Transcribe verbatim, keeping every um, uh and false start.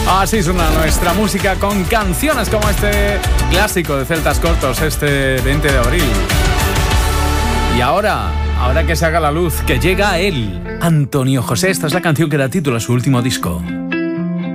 Así suena nuestra música con canciones como este clásico de Celtas Cortos, este veinte de abril. Y ahora, ahora que se haga la luz, que llega él, Antonio José. Esta es la canción que da título a su último disco.